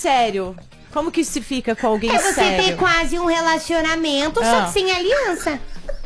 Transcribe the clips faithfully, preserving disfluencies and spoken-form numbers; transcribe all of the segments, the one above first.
sério. Como que se fica com alguém é você sério? ter quase um relacionamento, Ah. só que sem aliança.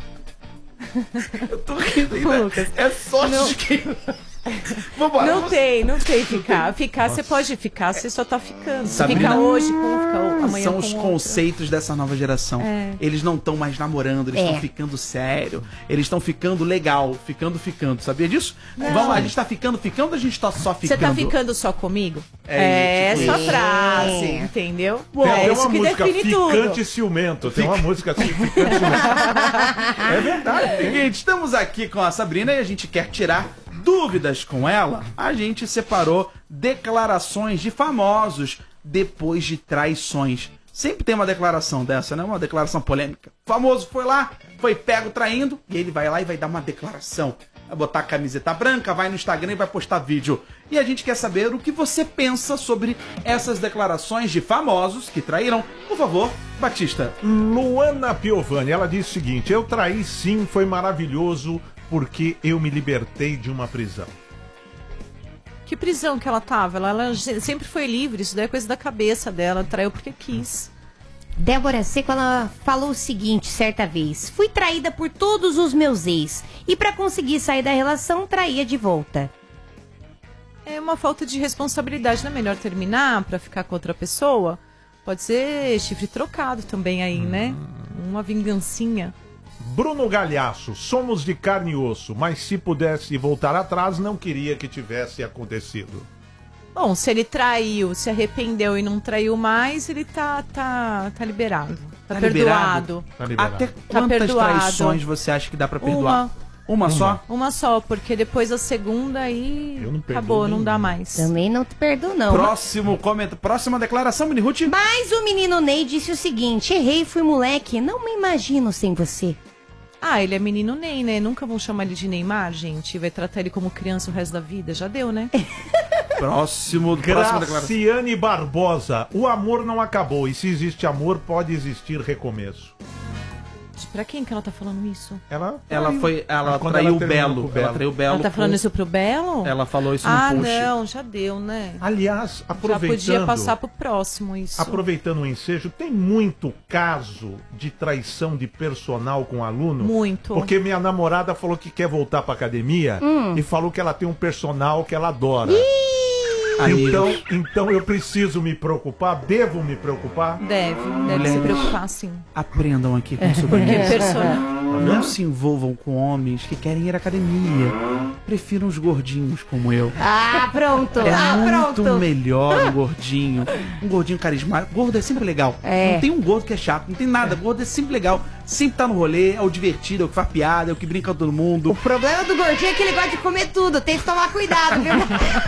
Eu tô rindo ainda. Lucas, É sorte não- de quem... Vambora. Não vamos- tem, não tem ficar. Ficar, você pode ficar, você só tá ficando. Você Sabrina, fica hoje com um, fica o- amanhã São com os outro. conceitos dessa nova geração. É. Eles não estão mais namorando, eles estão É. ficando sério. Eles estão ficando legal, ficando, ficando. Sabia disso? Não. Vamos lá, a gente tá ficando, ficando ou a gente tá só Você ficando? tá ficando só comigo? É, É, tipo essa isso. frase, É. entendeu? Tem, é tem isso uma que música define Ficante tudo. e Ciumento. Tem uma música assim, Ficante e Ciumento. É verdade. Seguinte, estamos aqui com a Sabrina e a gente quer tirar dúvidas com ela. A gente separou declarações de famosos depois de traições. Sempre tem uma declaração dessa, né? Uma declaração polêmica. O famoso foi lá, foi pego traindo, e ele vai lá e vai dar uma declaração. Vai botar a camiseta branca, vai no Instagram e vai postar vídeo. E a gente quer saber o que você pensa sobre essas declarações de famosos que traíram. Por favor, Batista. Luana Piovani, ela disse o seguinte: eu traí sim, foi maravilhoso, porque eu me libertei de uma prisão. Que prisão que ela tava? Ela, ela sempre foi livre, isso daí é coisa da cabeça dela. Traiu porque quis. Débora Seco, ela falou o seguinte certa vez: fui traída por todos os meus ex e pra conseguir sair da relação, traía de volta. É uma falta de responsabilidade. Não é melhor terminar pra ficar com outra pessoa? Pode ser chifre trocado também aí, né? Uma vingancinha. Bruno Galhaço, somos de carne e osso, mas se pudesse voltar atrás, não queria que tivesse acontecido. Bom, se ele traiu, se arrependeu e não traiu mais, ele tá, tá, tá liberado. Tá, Tá perdoado. Tá liberado. Até quantas perdoado. traições você acha que dá pra perdoar? Uma. Uma só? Uma só, porque depois da segunda aí Eu não perdoo acabou, não nenhum. dá mais. Também não te perdoo, não. Próximo comentário, próxima declaração, Mini Ruth. Mas o menino Ney disse o seguinte: errei, fui moleque, não me imagino sem você. Ah, ele é menino Ney, né? Nunca vão chamar ele de Neymar, gente. Vai tratar ele como criança o resto da vida. Já deu, né? Próximo, próxima declaração. Graciane Barbosa, o amor não acabou, e se existe amor, pode existir recomeço. Pra quem que ela tá falando isso? Ela, Ela foi, ela Quando traiu ela o terminou Belo. com o Belo. Ela traiu o Belo. Ela tá falando com- isso pro Belo? Ela falou isso Ah, no post. não, já deu, né? aliás, Já aproveitando... podia passar pro próximo isso. Aproveitando o ensejo, tem muito caso de traição de personal com aluno? Muito. Porque minha namorada falou que quer voltar pra academia e falou que ela tem um personal que ela adora. Amigos. Então, então eu preciso me preocupar? Devo me preocupar? Deve, deve Mulheres. se preocupar, sim. Aprendam aqui com o Porque sobrinho. personal. Não se envolvam com homens que querem ir à academia. Prefiram os gordinhos como eu. Ah, pronto. É ah, muito pronto. melhor um gordinho. Um gordinho carismático. Gordo é sempre legal. É. Não tem um gordo que é chato, não tem nada. Gordo é sempre legal. Sempre tá no rolê, é o divertido, é o que faz piada, é o que brinca com todo mundo. O problema do gordinho é que ele gosta de comer tudo. Tem que tomar cuidado, viu?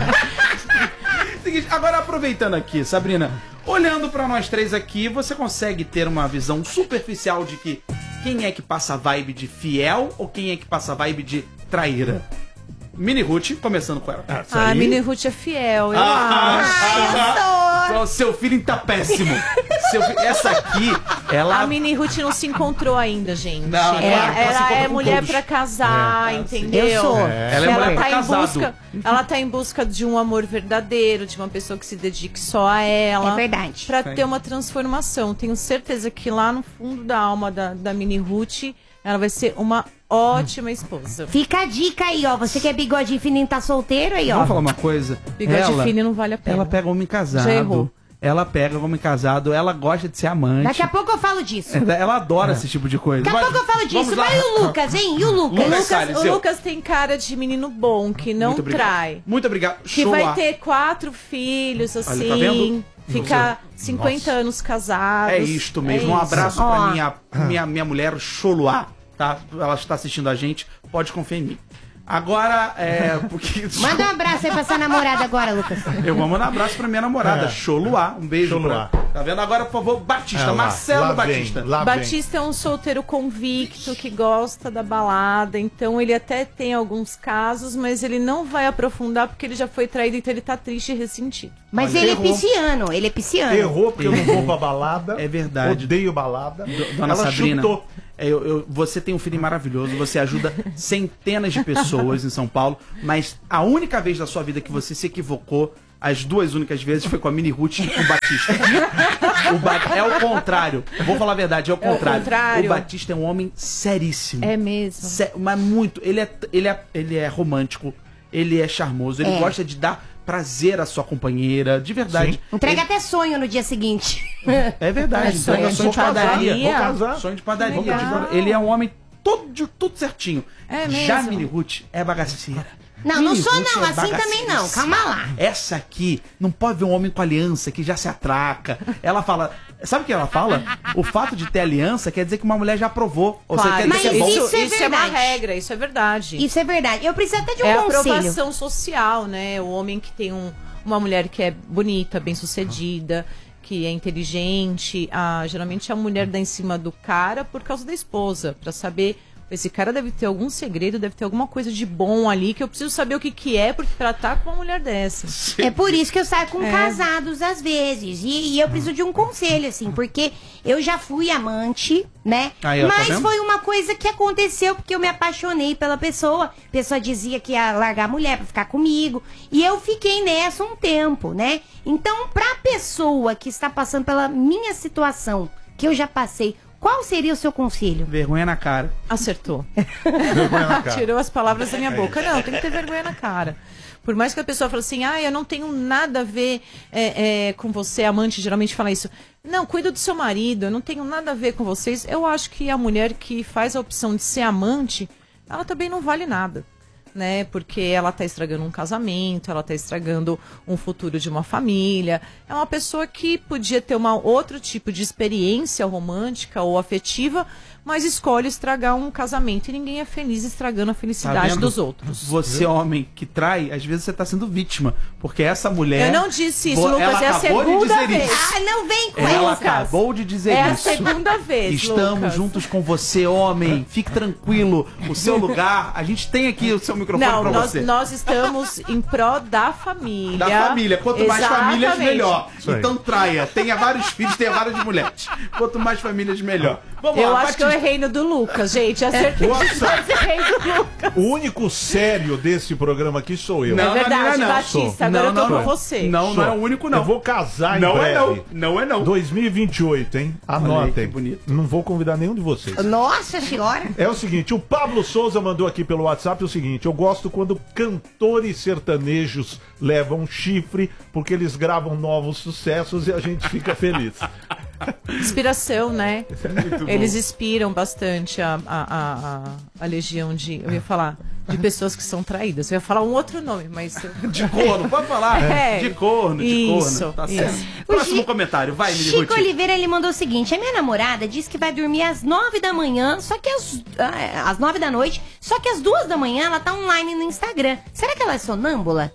Seguinte, agora aproveitando aqui, Sabrina, olhando pra nós três aqui, você consegue ter uma visão superficial de que quem é que passa a vibe de fiel ou quem é que passa a vibe de traíra? Mini Ruth, começando com ela. Ah, isso Ah, a aí- Mini Ruth é fiel, eu Ah, acho. O seu feeling tá péssimo. Seu fi- Essa aqui, ela... A Mini Ruth não se encontrou ainda, gente. Não, É, claro, ela se ela encontra é com mulher todos. pra casar, É, entendeu? Eu sou. É, ela é mulher pra tá em casado. busca, ela tá em busca de um amor verdadeiro, de uma pessoa que se dedique só a ela. É verdade. Pra ter uma transformação. Tenho certeza que lá no fundo da alma da, da Mini Ruth, ela vai ser uma ótima esposa. Fica a dica aí, ó. Você que é bigodinho fininho, tá solteiro aí, ó. Vamos falar uma coisa? Bigode ela, fino não vale a pena. ela pega homem casado. Já errou. Ela pega homem casado, ela gosta de ser amante. Daqui a pouco eu falo disso. Ela adora esse tipo de coisa. Daqui a Vai- pouco eu falo disso. vamos lá. Vai o Lucas, hein? E o Lucas? Lucas Lucas, Salles, o eu. Lucas tem cara de menino bom, que não Muito obrigado. trai. Muito obrigado. Que Show vai lá. ter quatro filhos, assim. tá vendo? Ficar cinquenta anos casados. É isto mesmo. É um isso. abraço Ó. pra minha, minha, minha mulher, Choluá, tá? Ela está assistindo a gente, pode confiar em mim. Agora, é... Porque... Manda um abraço aí pra sua namorada agora, Lucas. Eu vou mandar um abraço pra minha namorada, É. Choluá. Um beijo Choluá. pra... Tá vendo? Agora, por favor, Batista, Ah, lá, Marcelo lá Batista. Vem, lá vem. Batista é um solteiro convicto que gosta da balada, então ele até tem alguns casos, mas ele não vai aprofundar porque ele já foi traído, então ele tá triste e ressentido. Mas Olha, ele errou. é pisciano, ele é pisciano. Errou porque eu não vou pra balada. É verdade. Odeio balada. Dona Ela Sabrina, chutou. é, eu- eu- você tem um feeling maravilhoso, você ajuda centenas de pessoas em São Paulo, mas a única vez da sua vida que você se equivocou As duas únicas vezes foi com a Mini Ruth e com o Batista. o ba é o contrário. Eu vou falar a verdade, é o contrário. É o contrário. O Batista é um homem seríssimo. É mesmo. Sé mas muito. Ele é, ele, é, ele é romântico, ele é charmoso, ele É. gosta de dar prazer à sua companheira, de verdade. Sim. Entrega Ele- até sonho no dia seguinte. É verdade, É entrega sonho sonho de de padaria. padaria. Vou casar. Sonho de padaria. Legal. Ele é um homem todo, de- tudo certinho. É Já mesmo? Mini Ruth é bagaceira. Não, não Mini sou Ruth não, é assim também não, bagaceira. calma lá. Essa aqui não pode ver um homem com aliança que já se atraca. Ela fala. Sabe o que ela fala? O fato de ter aliança quer dizer que uma mulher já aprovou. Ou Claro, seja, quer mas dizer que é bom. isso isso, é isso é uma verdade. regra, isso é verdade. Isso é verdade. Eu preciso até de um é a conselho. aprovação social, né? O homem que tem um, uma mulher que é bonita, bem-sucedida, que é inteligente, ah, geralmente a mulher dá em cima do cara por causa da esposa, pra saber, esse cara deve ter algum segredo, deve ter alguma coisa de bom ali que eu preciso saber o que que é, porque pra estar com uma mulher dessa. É por isso que eu saio com É. casados às vezes. E, e eu preciso de um conselho, assim, porque eu já fui amante, né? Aí, ó, tá Mas vendo? foi uma coisa que aconteceu porque eu me apaixonei pela pessoa. A pessoa dizia que ia largar a mulher pra ficar comigo. E eu fiquei nessa um tempo, né? Então, pra pessoa que está passando pela minha situação, que eu já passei, qual seria o seu conselho? Vergonha na cara. Acertou. Vergonha na cara. Tirou as palavras da minha boca. Não, tem que ter vergonha na cara. Por mais que a pessoa fale assim, ah, eu não tenho nada a ver é, é, com você, amante geralmente fala isso. Não, cuida do seu marido, eu não tenho nada a ver com vocês. Eu acho que a mulher que faz a opção de ser amante, ela também não vale nada. Né? Porque ela tá estragando um casamento, ela tá estragando um futuro de uma família. É uma pessoa que podia ter uma outro tipo de experiência romântica ou afetiva, mas escolhe estragar um casamento e ninguém é feliz estragando a Tá felicidade vendo? dos outros. Você, homem que trai, às vezes você tá sendo vítima. Porque essa mulher. Eu não disse isso, Vo- Lucas, ela é a acabou de segunda dizer vez. isso. Ah, não vem com Ela essa. acabou de dizer É a isso. segunda vez, Estamos Lucas. juntos com você, homem. Fique tranquilo. O seu lugar, a gente tem aqui o seu microfone Não, pra nós, você. nós estamos em pró da família. Da família. Quanto mais Exatamente. famílias, melhor. Isso aí. Então traia. Tenha vários filhos, tenha várias mulheres. Quanto mais famílias, melhor. Vamos Eu lá, acho que eu Batista. errei no do Lucas, gente. Acertei, Nossa. mas errei do Lucas. O único sério desse programa aqui sou eu. Não, É verdade, não, não, não. Batista. Agora eu tô com você. Não, não é o único, não. Eu vou casar em Não breve. é não. Não é não. dois mil e vinte e oito, hein? Olha aí, Anotem. que bonito. Não vou convidar nenhum de vocês. Nossa senhora. É o seguinte, o Pablo Souza mandou aqui pelo WhatsApp o seguinte: eu gosto quando cantores sertanejos levam chifre, porque eles gravam novos sucessos e a gente fica feliz. Inspiração, né? Eles inspiram bastante a, a, a, a, a legião de. Eu ia falar. De pessoas que são traídas. Eu ia falar um outro nome, mas. De corno, pode falar? É. De corno, de Isso, corno. Tá isso. certo. Próximo Gi- comentário, vai, Mini Chico Ruth. Oliveira, ele mandou o seguinte: a minha namorada disse que vai dormir às nove da manhã, só que às, ah, às nove da noite, só que às duas da manhã ela tá online no Instagram. Será que ela é sonâmbula?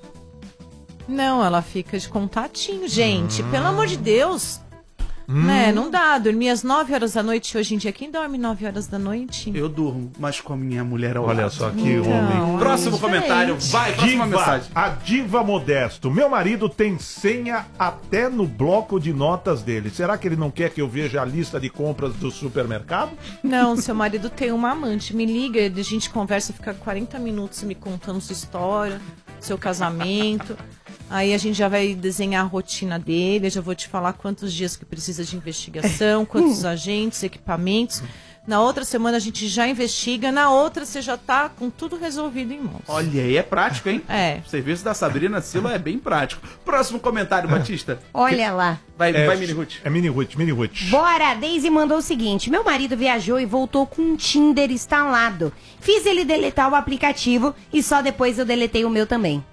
Não, ela fica de contatinho, gente. Pelo amor de Deus. Né? Não dá. Dormir às nove horas da noite hoje em dia. Quem dorme nove horas da noite? Eu durmo, mas com a minha mulher ao Olha lado. só que Então, homem. Próximo é comentário, diferente. vai, próxima Diva, mensagem. a diva Modesto. Meu marido tem senha até no bloco de notas dele. Será que ele não quer que eu veja a lista de compras do supermercado? Não, seu marido tem uma amante. Me liga, a gente conversa, fica quarenta minutos me contando sua história, seu casamento. Aí a gente já vai desenhar a rotina dele, eu já vou te falar quantos dias que precisa de investigação, quantos agentes, equipamentos. Na outra semana a gente já investiga, na outra você já tá com tudo resolvido em mãos. Olha aí, é prático, hein? É. O serviço da Sabrina Silo é bem prático. Próximo comentário, Batista. Olha lá. Vai, É, vai, Mini Ruth. É Mini Ruth, Mini Ruth. Bora, a Daisy mandou o seguinte: meu marido viajou e voltou com um Tinder instalado. Fiz ele deletar o aplicativo e só depois eu deletei o meu também.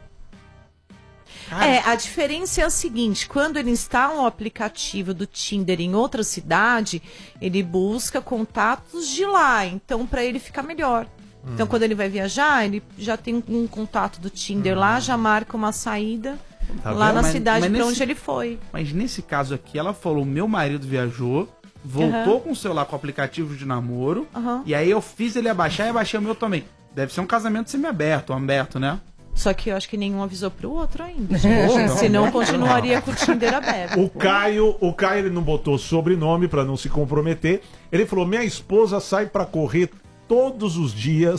É, a diferença é a seguinte, quando ele instala um aplicativo do Tinder em outra cidade, ele busca contatos de lá, então para ele ficar melhor. Então quando ele vai viajar, ele já tem um contato do Tinder lá, já marca uma saída Tá lá vendo? na Mas- cidade mas para nesse- onde ele foi. Mas nesse caso aqui, ela falou: meu marido viajou, voltou com o celular com o aplicativo de namoro, Aham. e aí eu fiz ele abaixar e abaixei o meu também. Deve ser um casamento semi-aberto, aberto, né? Só que eu acho que nenhum avisou pro outro ainda. Não. Senão continuaria com o Tinder aberto. O Caio, o Caio ele não botou sobrenome pra não se comprometer. Ele falou: minha esposa sai pra correr todos os dias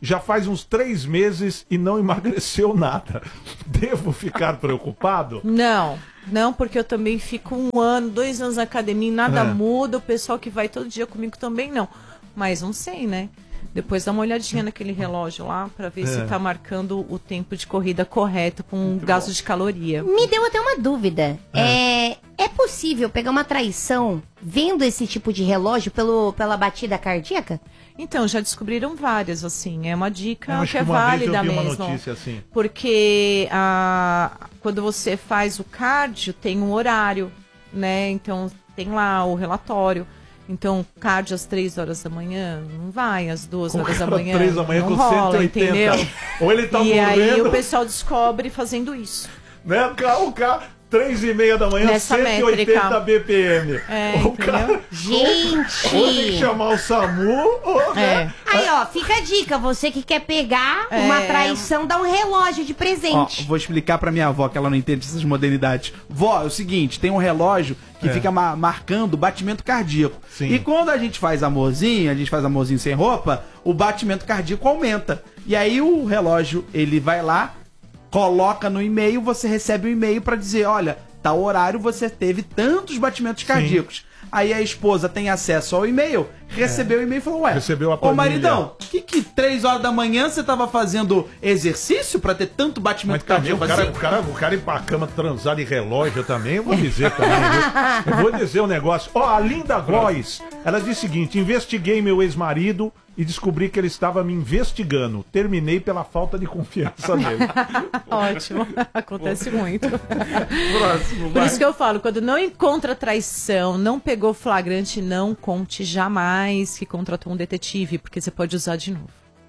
já faz uns três meses e não emagreceu nada. Devo ficar preocupado? Não, não, porque eu também fico um ano, dois anos na academia e nada É. muda. O pessoal que vai todo dia comigo também não. Mas não sei, né? Depois dá uma olhadinha naquele relógio lá pra ver É. se tá marcando o tempo de corrida correto com o gasto de caloria. Me deu até uma dúvida. É, é possível pegar uma traição vendo esse tipo de relógio pelo, pela batida cardíaca? Então, já descobriram várias, assim. É uma dica Eu acho que é que uma vez eu válida vi uma mesmo. notícia assim. Porque a, quando você faz o cardio, tem um horário, né? Então, tem lá o relatório. Então, cardio às três horas da manhã, não vai, às duas horas da manhã. três da manhã não com rola, cento e oitenta. entendeu? Ou ele tá e aí morrendo, o pessoal descobre fazendo isso. né? O cara, o cara três e meia da manhã, Nessa cento e oitenta métrica. B P M. É, o entendeu? cara, Gente! ou tem que chamar o SAMU, ou, né? É. Aí, ó, fica a dica. Você que quer pegar É. uma traição, dá um relógio de Ó, presente. vou explicar pra minha avó, que ela não entende essas modernidades. Vó, é o seguinte, tem um relógio que É. fica ma- marcando o batimento cardíaco. Sim. E quando a gente faz amorzinho, a gente faz amorzinho sem roupa, o batimento cardíaco aumenta. E aí o relógio, ele vai lá, coloca no e-mail, você recebe um e-mail pra dizer, olha, tal horário você teve tantos batimentos cardíacos. Aí a esposa tem acesso ao e-mail, recebeu o e-mail e falou, ué, Recebeu a ô planilha. maridão, que que três horas da manhã você tava fazendo exercício pra ter tanto Mas batimento também o cardíaco cara, assim? o, cara, o cara ir pra cama transar de relógio também, eu vou dizer também, viu? Eu vou dizer um negócio. Ó, a Linda Góes, ela diz o seguinte, investiguei meu ex-marido e descobri que ele estava me investigando. Terminei pela falta de confiança nele. Ótimo. Acontece muito. Próximo, Por vai. isso que eu falo, quando não encontra traição, não pegou flagrante, não conte jamais que contratou um detetive, porque você pode usar de novo.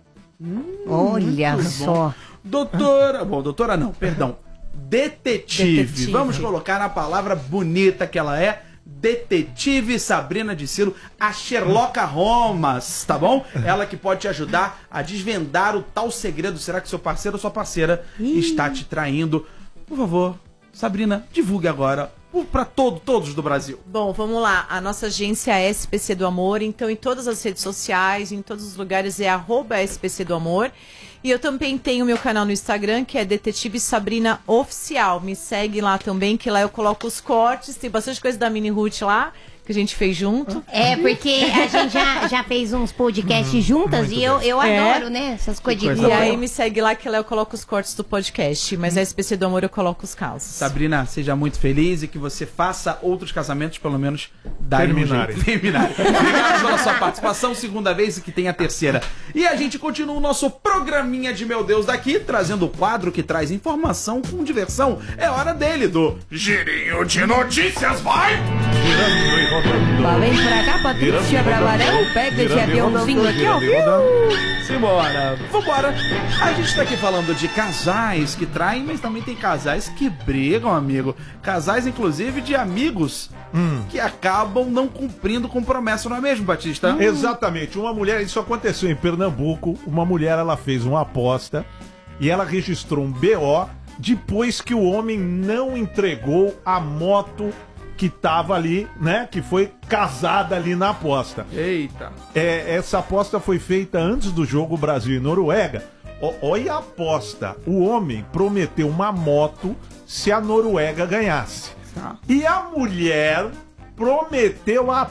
Olha Muito só. bom. Doutora, bom, doutora não, perdão. Detetive. Detetive. Vamos colocar na palavra bonita que ela é. Detetive Sabrina de Silo, a Sherlock Holmes, tá bom? Ela que pode te ajudar a desvendar o tal segredo. Será que seu parceiro ou sua parceira está te traindo? Por favor, Sabrina, divulgue agora para todo, todos do Brasil. Bom, vamos lá. A nossa agência é S P C do Amor, então em todas as redes sociais, em todos os lugares é arroba S P C do Amor. E eu também tenho meu canal no Instagram, que é Detetive Sabrina Oficial. Me segue lá também, que lá eu coloco os cortes. Tem bastante coisa da Mini Ruth lá, que a gente fez junto. É, porque a gente já, já fez uns podcasts juntas e eu, eu É. adoro, né? Essas coisas de coisa E boa. aí me segue lá, que lá eu coloco os cortes do podcast. Mas a S P C do Amor eu coloco os casos. Sabrina, seja muito feliz e que você faça outros casamentos, pelo menos darem um Terminarem. jeito. Terminarem. Obrigado pela sua participação, segunda vez e que tem a terceira. E a gente continua o nosso programinha de Meu Deus daqui, trazendo o quadro que traz informação com diversão. É hora dele, do Girinho de Notícias, vai! Girando e rodando. Vem pra cá, Patrícia Girando e Bravarão. rodando. Pega esse Girando e aviãozinho rodando, aqui, ó. girando e rodando. Simbora, vambora. A gente tá aqui falando de casais que traem, mas também tem casais que brigam, amigo. Casais, inclusive, de amigos que acabam não cumprindo com promessa, não é mesmo, Batista? Exatamente. Uma mulher, isso aconteceu em Pernambuco. Uma mulher, ela fez uma aposta e ela registrou um B O depois que o homem não entregou a moto que tava ali, né? Que foi casada ali na aposta. Eita. É, essa aposta foi feita antes do jogo Brasil e Noruega. Ó, olha a aposta. O homem prometeu uma moto se a Noruega ganhasse. Tá. E a mulher prometeu a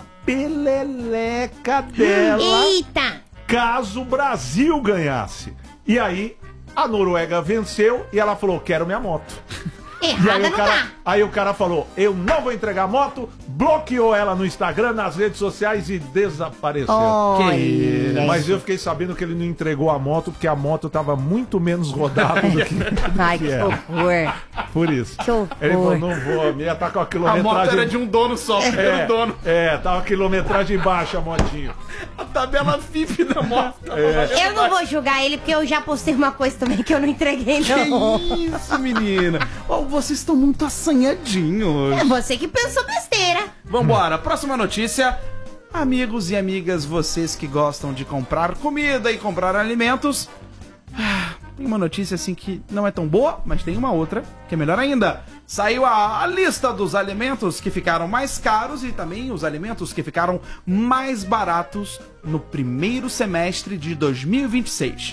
peleleca dela Eita! caso o Brasil ganhasse. E aí, a Noruega venceu e ela falou, quero minha moto. E aí Errada o, não cara, tá. aí o cara falou, eu não vou entregar a moto, bloqueou ela no Instagram, nas redes sociais e desapareceu. Olha. Mas eu fiquei sabendo que ele não entregou a moto porque a moto tava muito menos rodada do que, Ai, que que era. horror. Por isso. Que horror. Ele falou, não vou, a minha tá com a A quilometragem... moto era de um dono só, o primeiro é, dono. é, tava a quilometragem baixa a motinho. A tabela F I P da moto. É. Eu não vou julgar ele porque eu já postei uma coisa também que eu não entreguei, não. Que isso, menina? Oh, vocês estão muito assanhadinhos. É você que pensou besteira. Vambora, próxima notícia. Amigos e amigas, vocês que gostam de comprar comida e comprar alimentos. ah, Tem uma notícia assim que não é tão boa, mas tem uma outra que é melhor ainda. Saiu a, a lista dos alimentos que ficaram mais caros e também os alimentos que ficaram mais baratos no primeiro semestre de dois mil e vinte e seis.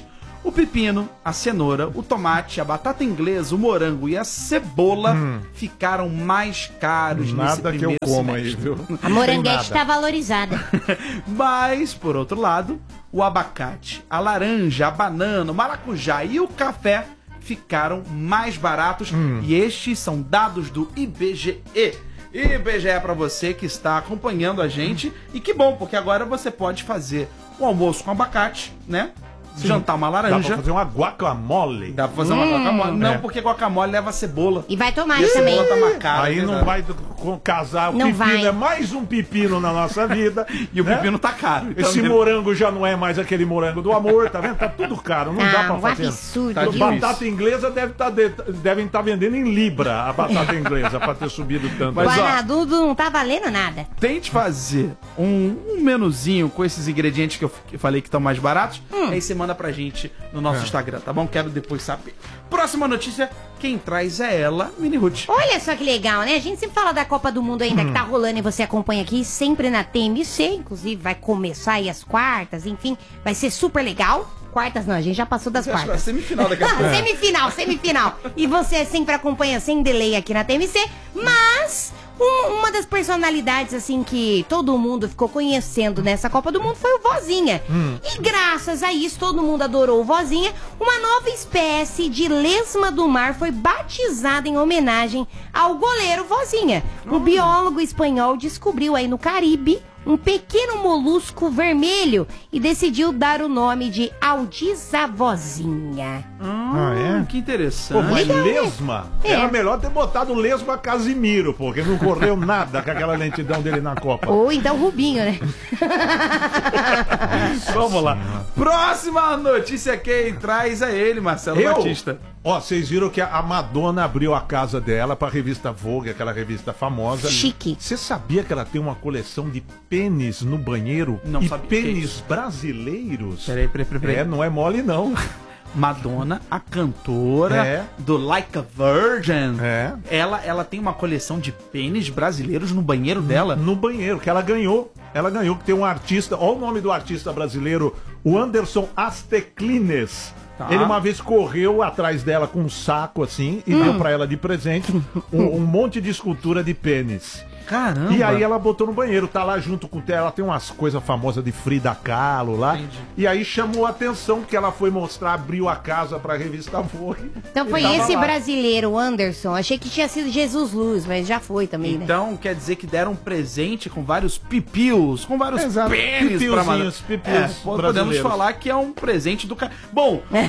O pepino, a cenoura, o tomate, a batata inglesa, o morango e a cebola hum. ficaram mais caros Nada nesse primeiro que eu como semestre. aí, viu? A moranguete tá valorizada. Mas, por outro lado, o abacate, a laranja, a banana, o maracujá e o café ficaram mais baratos. Hum. E estes são dados do I B G E. I B G E para você que está acompanhando a gente. E que bom, porque agora você pode fazer um almoço com abacate, né? Sim. Jantar uma laranja. Dá pra fazer uma guacamole. Dá pra fazer hum, uma guacamole. Não, é. porque guacamole leva cebola. E vai tomar e a também. Cebola tá marcada, aí não vai casar. O não pepino vai. É mais um pepino na nossa vida. E o né? pepino tá caro. Então Esse ele... morango já não é mais aquele morango do amor, tá vendo? Tá tudo caro. Não ah, dá pra um fazer. Absurdo. Tá batata inglesa deve tá de... devem estar tá vendendo em libra a batata inglesa pra ter subido tanto. Mas, o Guanadudo não tá valendo nada. Tente fazer um, um menuzinho com esses ingredientes que eu, que eu falei que estão mais baratos. Hum. Aí você manda pra gente no nosso é. Instagram, tá bom? Quero depois saber. Próxima notícia, quem traz é ela, Mini Ruth. Olha só que legal, né? A gente sempre fala da Copa do Mundo ainda hum. que tá rolando e você acompanha aqui sempre na T M C, inclusive vai começar aí as quartas, enfim, vai ser super legal. Quartas não, a gente já passou das quartas. É semifinal daqui a pouco. Semifinal, semifinal. E você sempre acompanha sem delay aqui na T M C, mas um, uma das personalidades, assim, que todo mundo ficou conhecendo nessa Copa do Mundo foi o Vozinha. Hum. E graças a isso, todo mundo adorou o Vozinha. Uma nova espécie de lesma do mar foi batizada em homenagem ao goleiro Vozinha. Hum. O biólogo espanhol descobriu aí no Caribe um pequeno molusco vermelho e decidiu dar o nome de Aldiza Vozinha. Hum, ah, é? Que interessante. Pô, mas lesma? É. Era melhor ter botado lesma Casimiro, porque não correu nada com aquela lentidão dele na Copa. Ou então Rubinho, né? Vamos lá. Próxima notícia quem traz é ele, Marcelo Eu? Batista. Ó, vocês viram que a Madonna abriu a casa dela pra revista Vogue, aquela revista famosa. Chique. Você sabia que ela tem uma coleção de pênis no banheiro? Não e sabia. Pênis brasileiros? Peraí, peraí, peraí. É, não é mole não. Madonna, a cantora é. do Like a Virgin, é. ela, ela tem uma coleção de pênis brasileiros no banheiro dela? No banheiro, que ela ganhou. Ela ganhou, que tem um artista, olha o nome do artista brasileiro, o Anderson Asteclines. Tá. Ele uma vez correu atrás dela com um saco assim e hum. deu pra ela de presente um, um monte de escultura de pênis. Caramba! E aí ela botou no banheiro, tá lá junto com o ela tem umas coisas famosas de Frida Kahlo lá. Entendi. E aí chamou a atenção porque ela foi mostrar, abriu a casa pra revista Vogue. Então foi esse lá. Brasileiro, Anderson. Achei que tinha sido Jesus Luz, mas já foi também, então, né? Então quer dizer que deram um presente com vários pipios, com vários Exato. pênis pra Madonna. É, podemos falar que é um presente do cara. Bom, é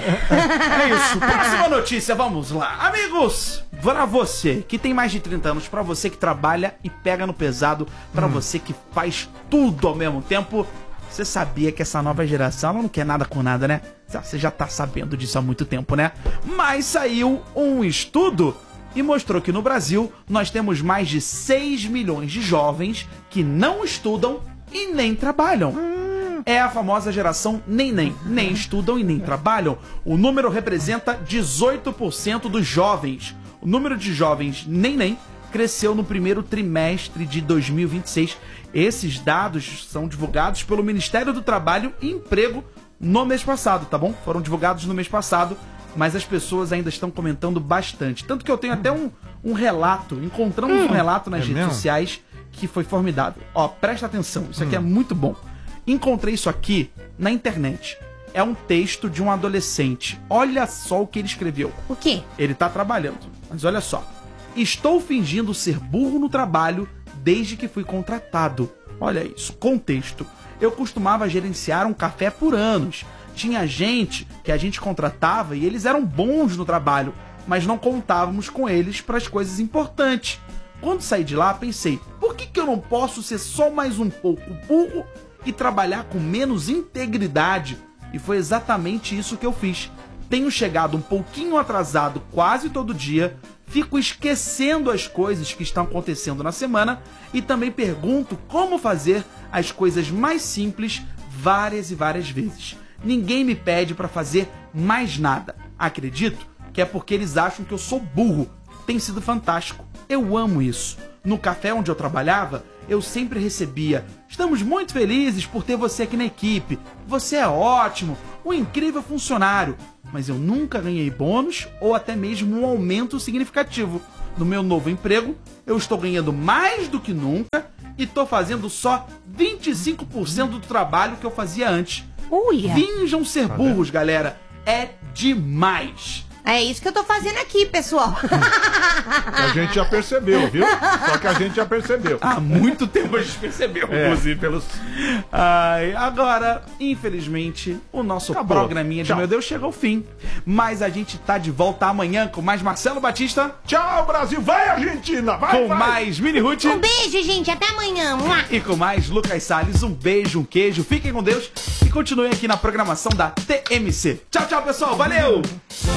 isso. Próxima notícia, vamos lá. Amigos, pra você que tem mais de trinta anos, pra você que trabalha e pega no pesado, pra hum. você que faz tudo ao mesmo tempo, você sabia que essa nova geração ela não quer nada com nada, né? Você já tá sabendo disso há muito tempo, né? Mas saiu um estudo e mostrou que no Brasil nós temos mais de seis milhões de jovens que não estudam e nem trabalham. Hum. É a famosa geração nem-nem. Nem estudam e nem trabalham. O número representa dezoito por cento dos jovens. O número de jovens nem-nem cresceu no primeiro trimestre de dois mil e vinte e seis. Esses dados são divulgados pelo Ministério do Trabalho e Emprego no mês passado, tá bom? Foram divulgados no mês passado, mas as pessoas ainda estão comentando bastante. Tanto que eu tenho até um, um relato, encontramos hum, um relato nas é redes mesmo? sociais que foi formidável. Ó, presta atenção, isso aqui hum. é muito bom. Encontrei isso aqui na internet. É um texto de um adolescente. Olha só o que ele escreveu. O quê? Ele tá trabalhando, mas olha só. Estou fingindo ser burro no trabalho desde que fui contratado. Olha isso, contexto. Eu costumava gerenciar um café por anos. Tinha gente que a gente contratava e eles eram bons no trabalho, mas não contávamos com eles para as coisas importantes. Quando saí de lá, pensei, por que que eu não posso ser só mais um pouco burro e trabalhar com menos integridade? E foi exatamente isso que eu fiz. Tenho chegado um pouquinho atrasado quase todo dia, fico esquecendo as coisas que estão acontecendo na semana e também pergunto como fazer as coisas mais simples várias e várias vezes. Ninguém me pede para fazer mais nada. Acredito que é porque eles acham que eu sou burro. Tem sido fantástico. Eu amo isso. No café onde eu trabalhava, eu sempre recebia: estamos muito felizes por ter você aqui na equipe. Você é ótimo. um incrível funcionário, mas eu nunca ganhei bônus ou até mesmo um aumento significativo. No meu novo emprego, eu estou ganhando mais do que nunca e tô fazendo só vinte e cinco por cento do trabalho que eu fazia antes. Olha. Finjam ser burros, galera. É demais. É isso que eu tô fazendo aqui, pessoal. A gente já percebeu, viu? Só que a gente já percebeu. Há muito tempo a gente percebeu, É. inclusive, pelos... Ai, agora, infelizmente, o nosso Acabou. programinha de Tchau. Meu Deus chega ao fim. Mas a gente tá de volta amanhã com mais Marcelo Batista, Tchau, Brasil! Vai, Argentina! Vai, com vai! mais Mini Ruth Um beijo, gente. Até amanhã. Mua. e com mais Lucas Salles. Um beijo, um queijo. Fiquem com Deus e continuem aqui na programação da T M C. Tchau, tchau, pessoal. Valeu!